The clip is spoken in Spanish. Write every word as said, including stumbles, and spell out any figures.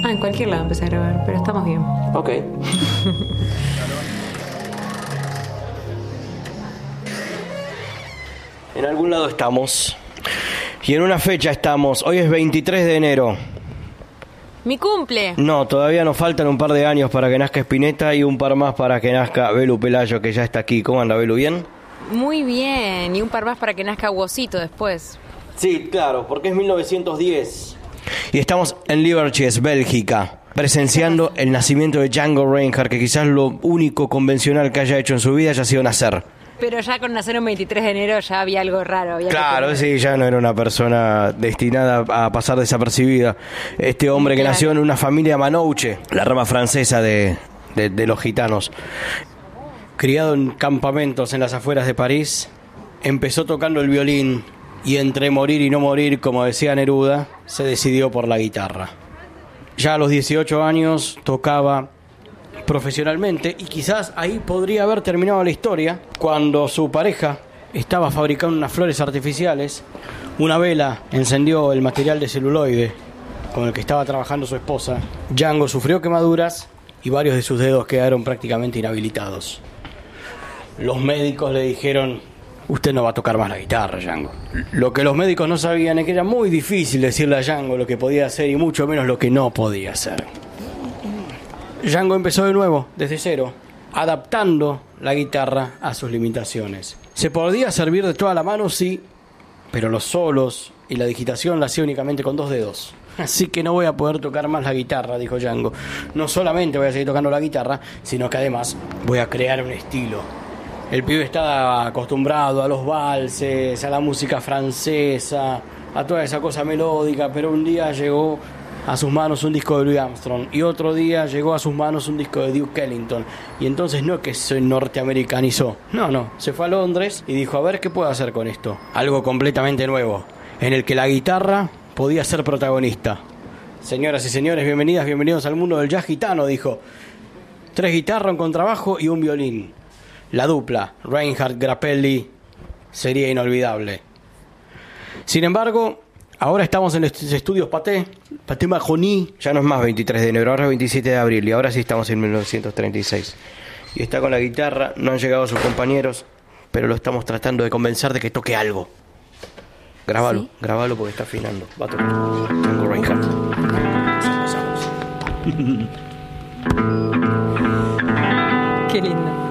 Ah, en cualquier lado empecé a grabar, pero estamos bien. Ok. En algún lado estamos. Y en una fecha estamos. Hoy es veintitrés de enero. ¡Mi cumple! No, todavía nos faltan un par de años para que nazca Spinetta y un par más para que nazca Belu Pelayo, que ya está aquí. ¿Cómo anda, Belu? ¿Bien? Muy bien. Y un par más para que nazca Huesito después. Sí, claro, porque es mil novecientos diez. Y estamos en Liberties, Bélgica, presenciando el nacimiento de Django Reinhardt, que quizás lo único convencional que haya hecho en su vida haya sido nacer. Pero ya con nacer un veintitrés de enero ya había algo raro. Había Claro, que sí, ya no era una persona destinada a pasar desapercibida. Este hombre que Claro. nació en una familia manouche, la rama francesa de, de, de los gitanos, criado en campamentos en las afueras de París, empezó tocando el violín y entre morir y no morir, como decía Neruda, se decidió por la guitarra. Ya a los dieciocho años tocaba profesionalmente y quizás ahí podría haber terminado la historia cuando su pareja estaba fabricando unas flores artificiales. Una vela encendió el material de celuloide con el que estaba trabajando su esposa. Django sufrió quemaduras y varios de sus dedos quedaron prácticamente inhabilitados. Los médicos le dijeron: usted no va a tocar más la guitarra, Django. Lo que los médicos no sabían es que era muy difícil decirle a Django lo que podía hacer y mucho menos lo que no podía hacer. Django empezó de nuevo, desde cero, adaptando la guitarra a sus limitaciones. ¿Se podía servir de toda la mano? Sí, pero los solos y la digitación la hacía únicamente con dos dedos. Así que no voy a poder tocar más la guitarra, dijo Django. No solamente voy a seguir tocando la guitarra, sino que además voy a crear un estilo. El pibe estaba acostumbrado a los valses, a la música francesa, a toda esa cosa melódica, pero un día llegó a sus manos un disco de Louis Armstrong y otro día llegó a sus manos un disco de Duke Ellington, y entonces no es que se norteamericanizó, no, no, se fue a Londres y dijo: a ver qué puedo hacer con esto, algo completamente nuevo, en el que la guitarra podía ser protagonista. Señoras y señores, bienvenidas, bienvenidos al mundo del jazz gitano, dijo. Tres guitarras, un contrabajo y un violín. La dupla Reinhardt-Grappelli sería inolvidable. Sin embargo, ahora estamos en los estudios Pathé, Pathé Mahony. Ya no es más veintitrés de enero, ahora es veintisiete de abril y ahora sí estamos en mil novecientos treinta y seis. Y está con la guitarra, no han llegado sus compañeros, pero lo estamos tratando de convencer de que toque algo. Grabalo, ¿sí? Grabalo porque está afinando. Va a tocar Django Reinhardt. Qué lindo.